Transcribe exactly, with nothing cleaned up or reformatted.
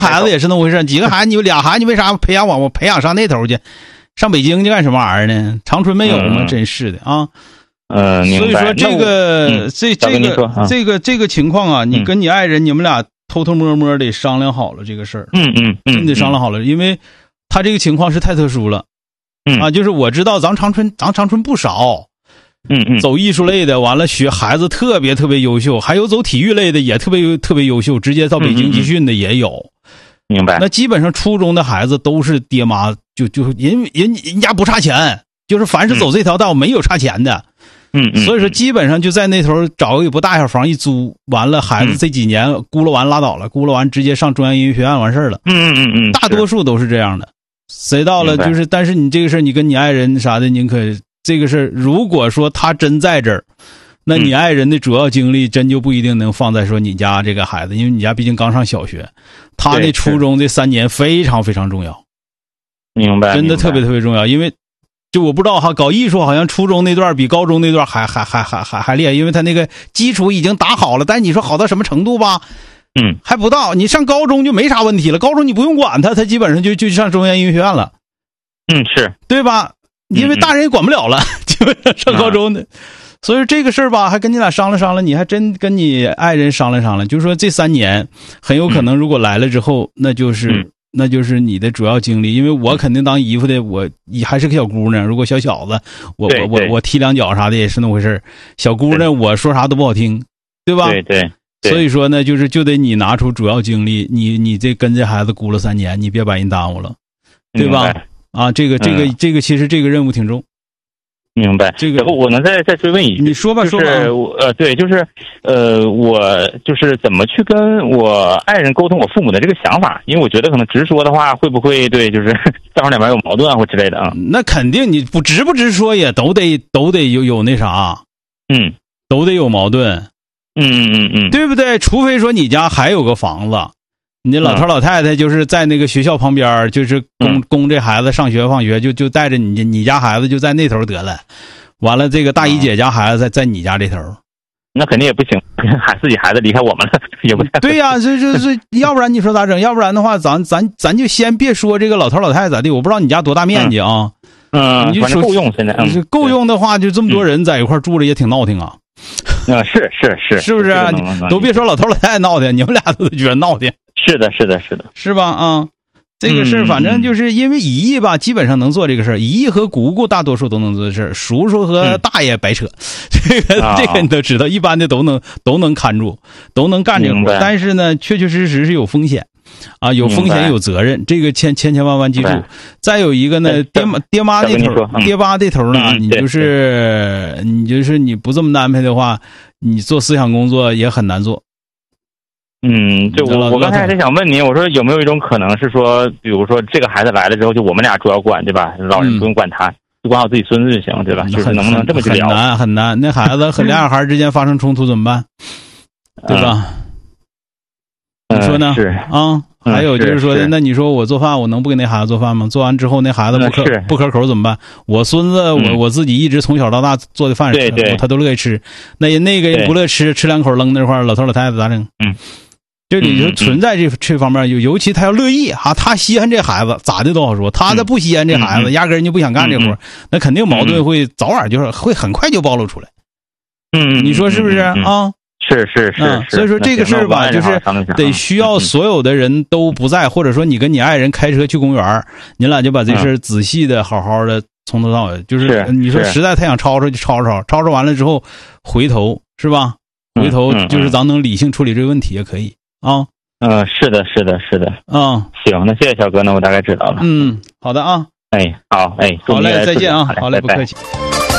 孩子也是那么回事，几个孩子你俩孩子你为啥培养我我培养上那头去，上北京去干什么玩意儿呢？长春没有吗？嗯、真是的啊。 嗯， 所以说这个、嗯、这这个、啊、这个这个情况啊，你跟你爱人、嗯、你们俩偷偷摸摸得商量好了这个事儿。 嗯嗯嗯， 真得商量好了，因为他这个情况是太特殊了。 嗯啊，就是我知道咱长春咱长春不少。 嗯嗯， 走艺术类的，完了学孩子特别特别优秀，还有走体育类的也特别特别优秀，直接到北京集训的也有。 嗯嗯、明白。 那基本上初中的孩子都是爹妈就就人人人家不差钱，就是凡是走这条道没有差钱的。 嗯嗯。 所以说基本上就在那头找个也不大小房一租，完了孩子这几年咕噜完拉倒了，咕噜完直接上中央音乐学院完事儿了。 嗯嗯嗯。 大多数都是这样的。谁到了就是，但是你这个事你跟你爱人啥的，您可。这个事如果说他真在这儿，那你爱人的主要精力真就不一定能放在说你家这个孩子，因为你家毕竟刚上小学，他那初中这三年非常非常重要。 明白， 真的特别特别重要，因为就我不知道哈，搞艺术好像初中那段比高中那段还还还还还还厉害，因为他那个基础已经打好了，但你说好到什么程度吧？ 嗯， 还不到。你上高中就没啥问题了，高中你不用管他，他基本上就就上中央音乐学院了。 嗯，是对吧？因为大人也管不了了，基本上上高中的，嗯、所以这个事儿吧，还跟你俩商量商量，你还真跟你爱人商量商量，就是说这三年很有可能如果来了之后，嗯、那就是、嗯、那就是你的主要精力，因为我肯定当姨夫的，我还是个小姑娘，如果小小子，我我我我踢两脚啥的也是那么回事，小姑娘我说啥都不好听，对吧？ 对对。 所以说呢，就是就得你拿出主要精力，你你这跟这孩子估了三年，你别把人耽误了，对吧？啊，这个这个、嗯、这个其实这个任务挺重， 明白。 这个我能再再追问一句， 你说吧， 就是说吧。 呃，对，就是呃，我就是怎么去跟我爱人沟通我父母的这个想法，因为我觉得可能直说的话会不会对，就是正好两边有矛盾啊或之类的啊。 那肯定你不直不直说也都得都得有有那啥， 嗯， 都得有矛盾， 嗯嗯嗯嗯， 对不对？除非说你家还有个房子。你老头老太太就是在那个学校旁边，就是供供这孩子上学放学，就就带着你你家孩子就在那头得了，完了这个大姨姐家孩子在在你家这头， 那肯定也不行，孩自己孩子离开我们了也不太对呀、啊，这这这，要不然你说咋整？要不然的话，咱咱咱就先别说这个老头老太太咋地，我不知道你家多大面积啊？ 嗯， 你就说够用现在， 嗯，够用的话，就这么多人在一块住着也挺闹挺啊。 啊，是是是， 是不是啊？都别说老头老太太闹挺，你们俩都觉得闹挺。 是的，是的，是的， 是吧？啊，这个事儿反正就是因为姨姨吧，基本上能做这个事儿，姨姨和姑姑大多数都能做这事儿，叔叔和大爷白扯，嗯、这个、啊、这个你都知道，一般的都能都能看住，都能干这个活。但是呢，确确实实是有风险。啊，有风险有责任，这个千千千万万记住。再有一个呢，爹妈爹妈那头， 嗯、 爹妈这头呢， 嗯、 你就是你就是你不这么安排的话，你做思想工作也很难做。 嗯，就我我刚才还想问您，我说有没有一种可能是说，比如说这个孩子来了之后，就我们俩主要管，对吧？老人不用管他，嗯、就管好自己孙子就行，对吧？就是能不能这么去聊？ 很难很难，那孩子和俩小孩之间发生冲突怎么办？对吧？ 嗯、 你说呢？ 是啊。还有就是说的，那你说我做饭，我能不给那孩子做饭吗？做完之后那孩子不可不可口怎么办？我孙子，我、嗯、我自己一直从小到大做的饭， 对对， 他都乐意吃。那那个人不乐吃，吃两口扔那块儿，老头老太太咋整？ 嗯， 这里就存在这这方面，尤尤其他要乐意哈，他稀罕这孩子咋的都好说，他的不稀罕这孩子， 嗯、 压根儿就不想干这活、嗯，那肯定矛盾会早晚就是会很快就暴露出来。 嗯， 你说是不是啊？ 嗯是是是、 嗯，所以说这个事儿吧，就是得需要所有的人都不在，或者说你跟你爱人开车去公园，你俩就把这事儿仔细的、好好的从头到尾，就是你说实在他想吵吵就吵吵，吵吵完了之后回头是吧？回头就是咱能理性处理这个问题也可以啊。 嗯，是的，是的，是的。 嗯， 行，那谢谢小哥，那我大概知道了。 嗯，好的啊。 哎，好，哎， 好嘞，再见啊，好嘞， 拜拜不客气。